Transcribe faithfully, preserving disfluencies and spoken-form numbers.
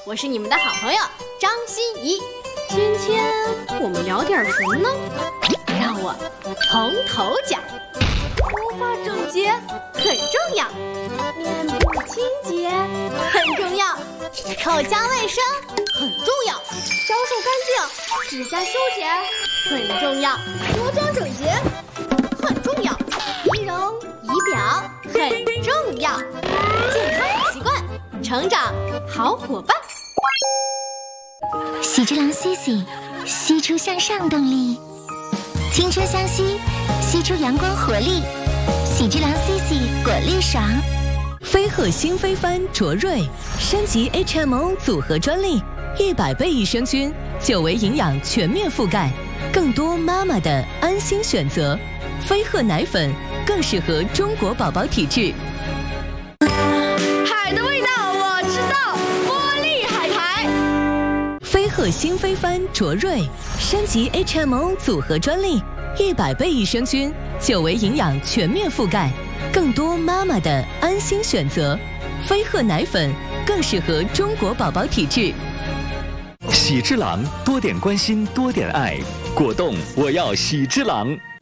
我是你们的好朋友张欣怡。今天我们聊点什么呢？让我从头讲。头发整洁很重要，面部清洁很重要，口腔卫生很重要，小手干净，指甲修剪很重要，着装整洁很重要，仪容仪表很重要，健康好习惯，成长好伙伴。 喜之郎 C C， 吸出向上动力，青春相吸，吸出阳光活力。喜之郎 C C 果粒爽。 飞鹤新飞帆卓瑞升级 H M O 组合专利，一百倍益生菌，久维营养全面覆盖，更多妈妈的安心选择。飞鹤奶粉更适合中国宝宝体质。 海的味道我知道，玻璃海苔。 飞鹤新飞帆卓瑞升级 H M O 组合专利，一百倍益生菌，久维营养全面覆盖，更多妈妈的安心选择。飞鹤奶粉更适合中国宝宝体质。 喜之郎，多点关心，多点爱。果冻，我要喜之郎。